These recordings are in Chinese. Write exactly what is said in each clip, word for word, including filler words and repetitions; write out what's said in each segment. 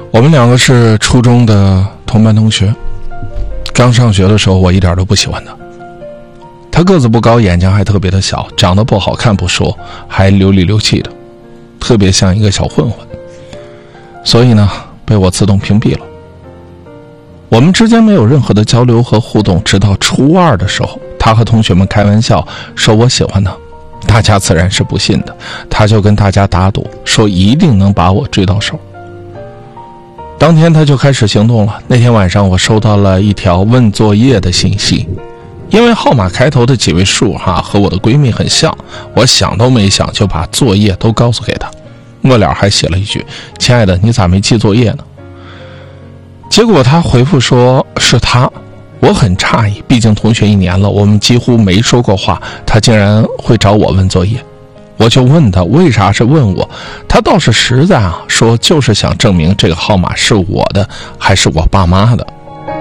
我们两个是初中的同班同学，刚上学的时候我一点都不喜欢他。他个子不高，眼睛还特别的小，长得不好看不说，还流里流气的，特别像一个小混混，所以呢被我自动屏蔽了。我们之间没有任何的交流和互动，直到初二的时候，他和同学们开玩笑说我喜欢他，大家自然是不信的，他就跟大家打赌，说一定能把我追到手。当天他就开始行动了。那天晚上我收到了一条问作业的信息，因为号码开头的几位数哈和我的闺蜜很像，我想都没想就把作业都告诉给她，末了还写了一句：亲爱的，你咋没记作业呢？结果他回复说是他。我很诧异，毕竟同学一年了，我们几乎没说过话，他竟然会找我问作业。我就问他为啥是问我，他倒是实在啊，说就是想证明这个号码是我的还是我爸妈的。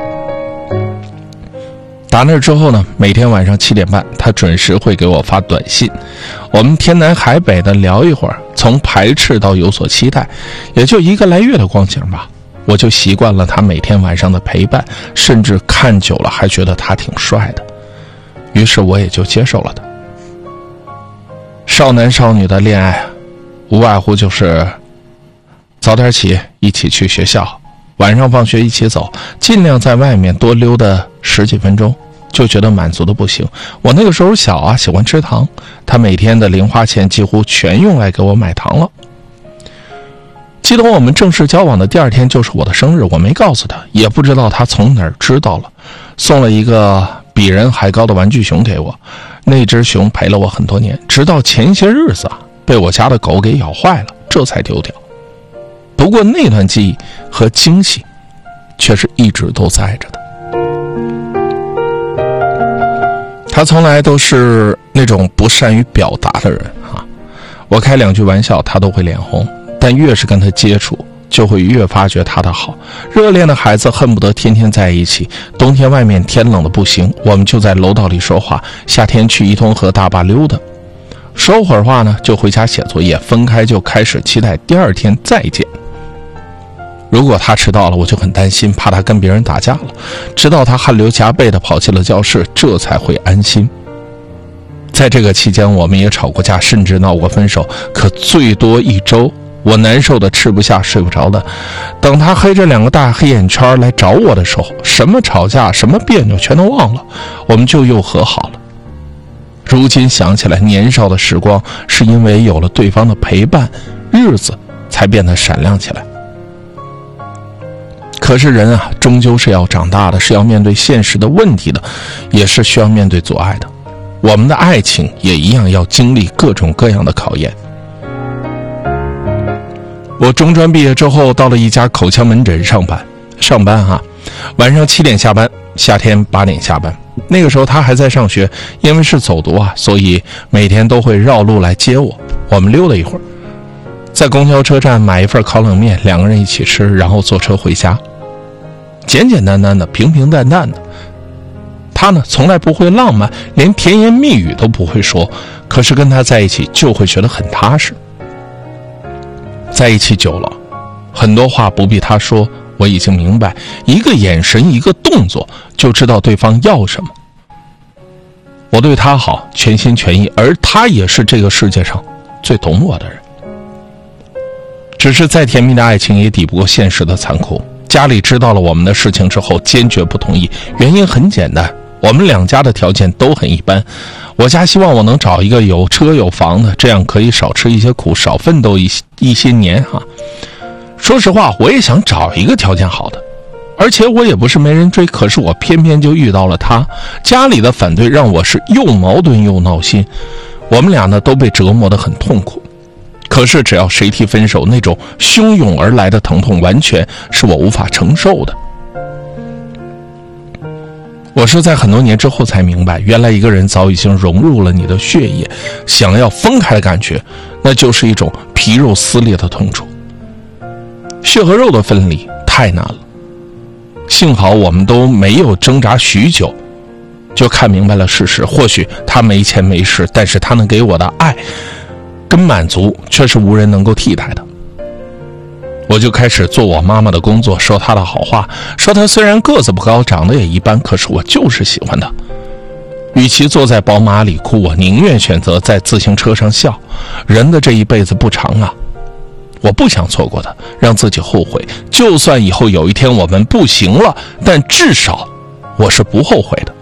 打那之后呢，每天晚上七点半他准时会给我发短信，我们天南海北的聊一会儿，从排斥到有所期待，也就一个来月的光景吧。我就习惯了他每天晚上的陪伴，甚至看久了还觉得他挺帅的，于是我也就接受了他。少男少女的恋爱无外乎就是早点起一起去学校，晚上放学一起走，尽量在外面多溜达十几分钟，就觉得满足的不行。我那个时候小啊，喜欢吃糖，他每天的零花钱几乎全用来给我买糖了。记得我们正式交往的第二天就是我的生日，我没告诉他，也不知道他从哪儿知道了，送了一个比人还高的玩具熊给我。那只熊陪了我很多年，直到前些日子啊，被我家的狗给咬坏了，这才丢掉。不过那段记忆和惊喜却是一直都在着的。他从来都是那种不善于表达的人啊，我开两句玩笑他都会脸红，但越是跟他接触就会越发觉他的好。热恋的孩子恨不得天天在一起，冬天外面天冷的不行，我们就在楼道里说话，夏天去一通河大坝溜达，说会儿话呢就回家写作业，分开就开始期待第二天再见。如果他迟到了，我就很担心，怕他跟别人打架了，直到他汗流浃背地跑进了教室，这才会安心。在这个期间我们也吵过架，甚至闹过分手，可最多一周我难受的吃不下睡不着的。等他黑着两个大黑眼圈来找我的时候，什么吵架什么别扭全都忘了，我们就又和好了。如今想起来，年少的时光是因为有了对方的陪伴，日子才变得闪亮起来。可是人啊，终究是要长大的，是要面对现实的问题的，也是需要面对阻碍的。我们的爱情也一样要经历各种各样的考验。我中专毕业之后到了一家口腔门诊上班上班哈、啊，晚上七点下班，夏天八点下班。那个时候他还在上学，因为是走读啊，所以每天都会绕路来接我，我们溜达一会儿，在公交车站买一份烤冷面，两个人一起吃，然后坐车回家。简简单单的，平平淡淡的。他呢从来不会浪漫，连甜言蜜语都不会说，可是跟他在一起就会觉得很踏实。在一起久了，很多话不必他说，我已经明白，一个眼神一个动作就知道对方要什么。我对他好，全心全意，而他也是这个世界上最懂我的人。只是再甜蜜的爱情也抵不过现实的残酷。家里知道了我们的事情之后，坚决不同意，原因很简单，我们两家的条件都很一般。我家希望我能找一个有车有房的，这样可以少吃一些苦，少奋斗一一些年哈、啊。说实话，我也想找一个条件好的，而且我也不是没人追，可是我偏偏就遇到了他。家里的反对让我是又矛盾又闹心，我们俩呢都被折磨得很痛苦。可是只要谁提分手，那种汹涌而来的疼痛完全是我无法承受的。我是在很多年之后才明白，原来一个人早已经融入了你的血液，想要分开的感觉，那就是一种皮肉撕裂的痛楚。血和肉的分离太难了，幸好我们都没有挣扎许久，就看明白了事实。或许他没钱没势，但是他能给我的爱跟满足却是无人能够替代的。 我就开始做我妈妈的工作，说她的好话，说她虽然个子不高，长得也一般，可是我就是喜欢她。与其坐在宝马里哭，我宁愿选择在自行车上笑。人的这一辈子不长啊，我不想错过的，让自己后悔。就算以后有一天我们不行了，但至少我是不后悔的。